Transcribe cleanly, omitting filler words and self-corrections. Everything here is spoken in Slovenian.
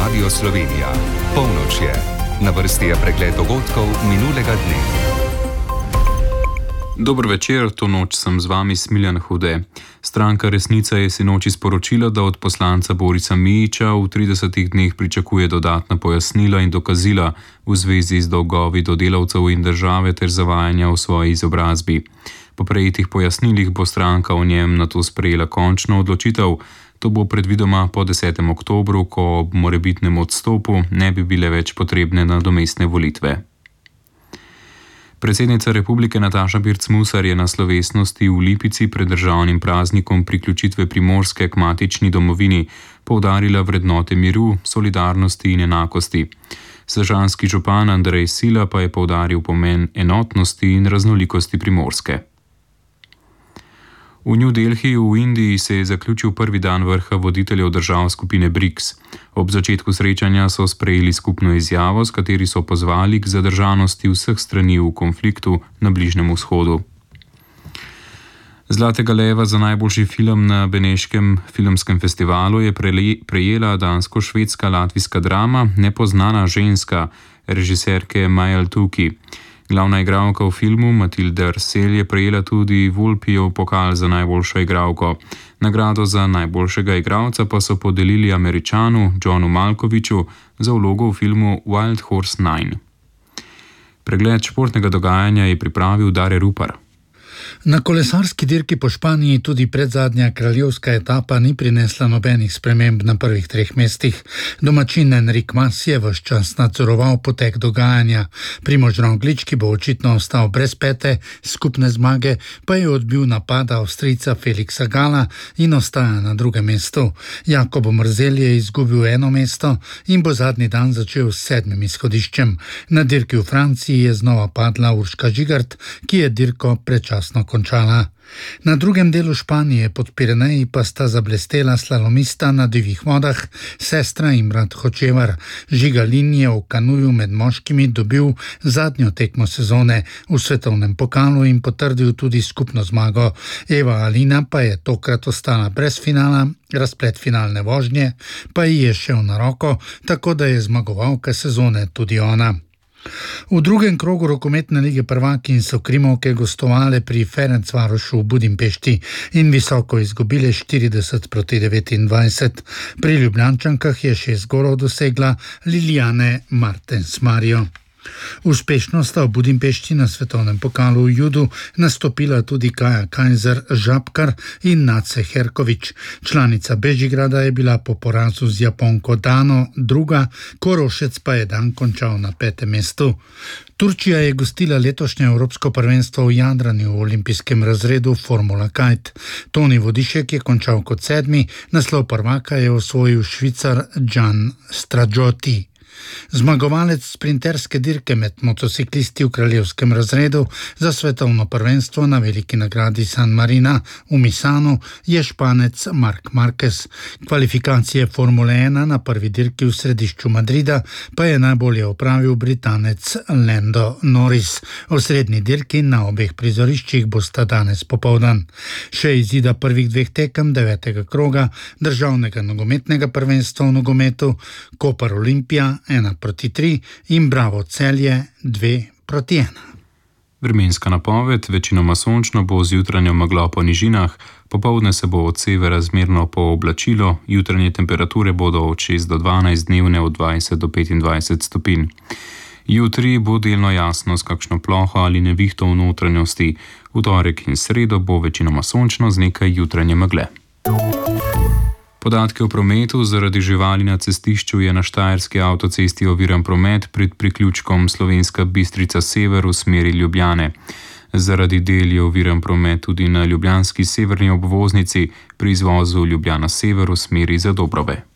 Radio Slovenija. Polnoč je. Na vrsti je pregled dogodkov minulega dne. Dober večer, to noč sem z vami Smiljan Hude. Stranka Resnica je sinoči sporočila, da od poslanca Borisa Mijića v 30 dneh pričakuje dodatna pojasnila in dokazila v zvezi z dolgovi do delavcev in države ter zavajanja v svoji izobrazbi. Po prejetih pojasnilih bo stranka o njem nato sprejela končno odločitev. To bo predvidoma po 10. oktobru, ko ob morebitnem odstopu ne bi bile več potrebne nadomestne volitve. Predsednica republike Nataša Pirc Musar je na slovesnosti v Lipici pred državnim praznikom priključitve Primorske k matični domovini poudarila vrednote miru, solidarnosti in enakosti. Sežanski župan Andrej Sila pa je poudaril pomen enotnosti in raznolikosti Primorske. V New Delhiju v Indiji se je zaključil prvi dan vrha voditeljev držav skupine BRICS. Ob začetku srečanja so sprejeli skupno izjavo, s kateri so pozvali k zadržanosti vseh strani v konfliktu na Bližnjem vzhodu. Zlatega leva za najboljši film na Beneškem filmskem festivalu je prejela dansko-švedska latvijska drama Nepoznana ženska režiserke Majel Tuki. Glavna igralka v filmu Matilda Rsel je prejela tudi Volpijev pokal za najboljšo igralko. Nagrado za najboljšega igralca pa so podelili Američanu Johnu Malkoviču za vlogo v filmu Wild Horse 9. Pregled športnega dogajanja je pripravil Dare Rupar. Na kolesarski dirki po Španiji tudi predzadnja kraljevska etapa ni prinesla nobenih sprememb na prvih 3 mestih. Domačin Enric Mas je ves čas nadzoroval potek dogajanja. Primož Roglič, ki bo očitno ostal brez 5. skupne zmage, pa je odbil napada Avstrijca Felixa Gala in ostaja na 2. mestu. Jakob Mrzel je izgubil 1 mesto in bo zadnji dan začel s 7. izhodiščem. Na dirki v Franciji je znova padla Urška Žigart, ki je dirko predčasno končala. Na drugem delu Španije pod Pireneji pa sta zablestela slalomista na divjih vodah, sestra Imrat Hočevar. Žiga Lin je v kanuju med moškimi dobil zadnjo tekmo sezone v svetovnem pokalu in potrdil tudi skupno zmago. Eva Alina pa je tokrat ostala brez finala, razplet finalne vožnje pa ji je šel na roko, tako da je zmagovalka sezone tudi ona. V drugem krogu rokometne lige prvakinj so krimovke gostovale pri Ferencvarošu v Budimpešti in visoko izgubile 40-29. Pri Ljubljančankah je 6 golov dosegla Lilijane Martens Mario. Uspešno sta v Budimpešti na svetovnem pokalu v judu nastopila tudi Kaja Kajzer Žabkar in Nace Herkovič. Članica Bežigrada je bila po porazu z Japonko Dano druga, Korošec pa je dan končal na 5. mestu. Turčija je gostila letošnje evropsko prvenstvo v jadranju v olimpijskem razredu Formula Kite. Toni Vodišek je končal kot 7., naslov prvaka je osvojil Švicar Gian Straggioti. Zmagovalec sprinterske dirke med motociklisti v kraljevskem razredu za svetovno prvenstvo na veliki nagradi San Marina v Misanu je Španec Marc Marquez. Kvalifikacije Formule 1 na prvi dirki v središču Madrida pa je najbolje opravil Britanec Lando Norris. Osrednji dirki na obeh prizoriščih bosta danes popoldan. Še izida prvih 2 tekem 9. kroga državnega nogometnega prvenstva v nogometu Koper Olimpija 1-3 in Bravo Celje 2-1. Vremenska napoved, večinoma sončno bo z jutranjo meglo po nižinah, popoldne se bo od severa zmerno pooblačilo, jutranje temperature bodo od 6 do 12, dnevne od 20 do 25 stopinj. Jutri bo delno jasno s kakšno ploho ali nevihto v notranjosti, v torek in sredo bo večinoma sončno z nekaj jutranje megle. Podatke o prometu zaradi živali na cestišču je na štajerski avtocesti oviran promet pred priključkom Slovenska Bistrica sever v smeri Ljubljane. Zaradi del je oviran promet tudi na ljubljanski severni obvoznici pri izvozu Ljubljana sever v smeri Zadobrove.